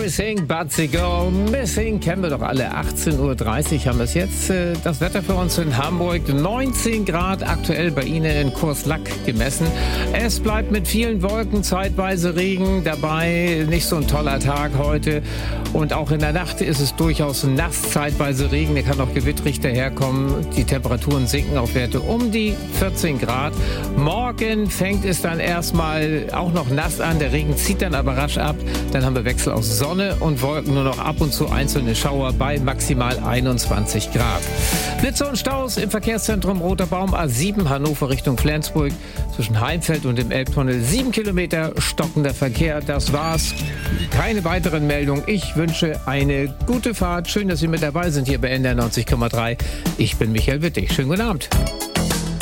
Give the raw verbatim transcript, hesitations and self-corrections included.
Everything But the Girl Missing kennen wir doch alle. achtzehn Uhr dreißig haben wir es jetzt. Das Wetter für uns in Hamburg, neunzehn Grad aktuell bei Ihnen in Kurslack gemessen. Es bleibt mit vielen Wolken, zeitweise Regen dabei. Nicht so ein toller Tag heute. Und auch in der Nacht ist es durchaus nass, zeitweise Regen. Der kann auch gewittrig daherkommen. Die Temperaturen sinken auf Werte um die vierzehn Grad. Morgen fängt es dann erstmal auch noch nass an. Der Regen zieht dann aber rasch ab. Dann haben wir Wechsel aus Sonne und Wolken, nur noch ab und zu einzelne Schauer bei maximal einundzwanzig Grad. Blitze und Staus im Verkehrszentrum Roter Baum A sieben Hannover Richtung Flensburg zwischen Heimfeld und dem Elbtunnel. Sieben Kilometer stockender Verkehr. Das war's. Keine weiteren Meldungen. Ich wünsche eine gute Fahrt. Schön, dass Sie mit dabei sind hier bei N D R neunzig Komma drei. Ich bin Michael Wittig. Schönen guten Abend.